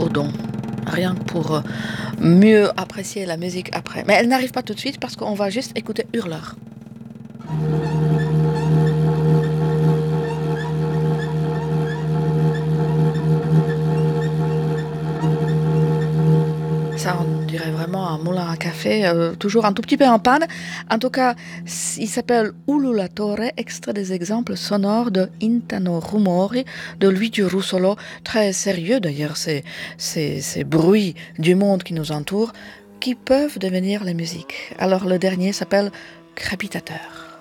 bourdon. Rien que pour mieux apprécier la musique après. Mais elle n'arrive pas tout de suite parce qu'on va juste écouter Hurleur. Ça, on dirait vraiment un moulin à café, toujours un tout petit peu en panne. En tout cas, il s'appelle Ululatore, extrait des exemples sonores de Intano Rumori de Luigi Russolo. Très sérieux d'ailleurs, ces bruits du monde qui nous entoure, qui peuvent devenir la musique. Alors le dernier s'appelle Crépitateur.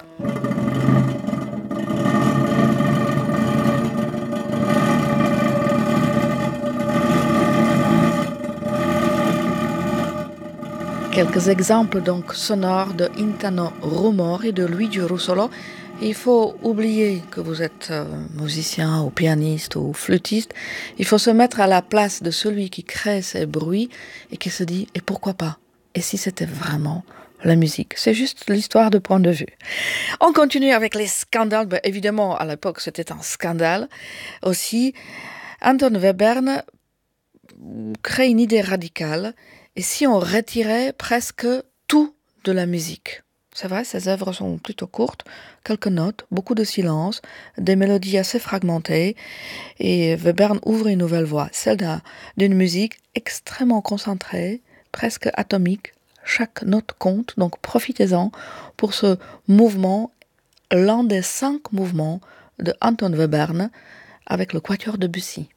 Quelques exemples donc sonores de Intano Rumori de Luigi Russolo. Il faut oublier que vous êtes musicien ou pianiste ou flûtiste. Il faut se mettre à la place de celui qui crée ces bruits et qui se dit « et pourquoi pas ?» Et si c'était vraiment la musique? C'est juste l'histoire de point de vue. On continue avec les scandales. Ben, évidemment, à l'époque, c'était un scandale. Aussi, Anton Webern crée une idée radicale. Et si on retirait presque tout de la musique? C'est vrai, ces œuvres sont plutôt courtes, quelques notes, beaucoup de silence, des mélodies assez fragmentées, et Webern ouvre une nouvelle voie, celle d'une musique extrêmement concentrée, presque atomique. Chaque note compte, donc profitez-en pour ce mouvement, l'un des 5 mouvements de Anton Webern avec le Quatuor Debussy.